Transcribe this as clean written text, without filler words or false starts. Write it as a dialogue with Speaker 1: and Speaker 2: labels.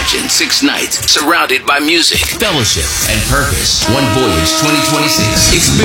Speaker 1: Imagine 6 nights surrounded by music, fellowship, and purpose. One Voyage 2026.